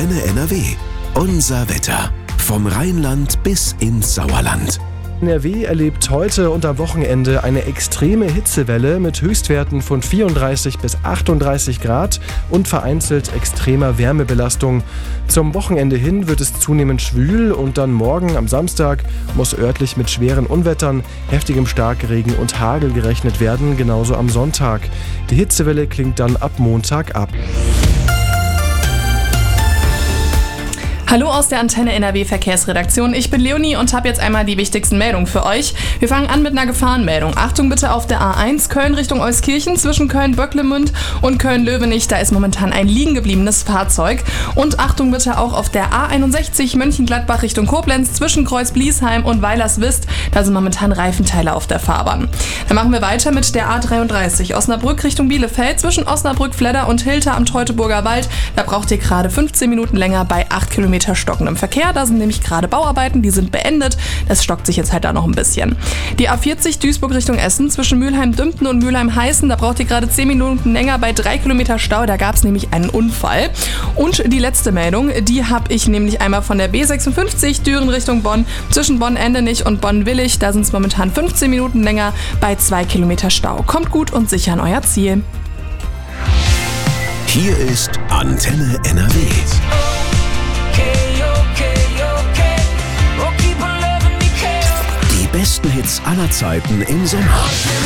Antenne NRW. Unser Wetter. Vom Rheinland bis ins Sauerland. NRW erlebt heute und am Wochenende eine extreme Hitzewelle mit Höchstwerten von 34 bis 38 Grad und vereinzelt extremer Wärmebelastung. Zum Wochenende hin wird es zunehmend schwül und dann morgen am Samstag muss örtlich mit schweren Unwettern, heftigem Starkregen und Hagel gerechnet werden, genauso am Sonntag. Die Hitzewelle klingt dann ab Montag ab. Hallo aus der Antenne NRW Verkehrsredaktion. Ich bin Leonie und habe jetzt einmal die wichtigsten Meldungen für euch. Wir fangen an mit einer Gefahrenmeldung. Achtung bitte auf der A1 Köln Richtung Euskirchen zwischen Köln-Böcklemünd und Köln-Löwenich. Da ist momentan ein liegen gebliebenes Fahrzeug. Und Achtung bitte auch auf der A61 Mönchengladbach Richtung Koblenz zwischen Kreuz-Bliesheim und Weilerswist. Da sind momentan Reifenteile auf der Fahrbahn. Dann machen wir weiter mit der A33 Osnabrück Richtung Bielefeld zwischen Osnabrück, Fledder und Hilter am Teutoburger Wald. Da braucht ihr gerade 15 Minuten länger bei 8 Kilometer stockendem Verkehr. Da sind nämlich gerade Bauarbeiten, die sind beendet. Das stockt sich jetzt halt da noch ein bisschen. Die A40 Duisburg Richtung Essen zwischen Mülheim-Dümpten und Mülheim-Heißen. Da braucht ihr gerade 10 Minuten länger bei 3 Kilometer Stau. Da gab es nämlich einen Unfall. Und die letzte Meldung, die habe ich nämlich einmal von der B56 Düren Richtung Bonn zwischen Bonn-Endenich und Bonn-Willig. Da sind es momentan 15 Minuten länger bei 2 Kilometer Stau. Kommt gut und sicher an euer Ziel. Hier ist Antenne NRW. Die besten Hits aller Zeiten im Sommer.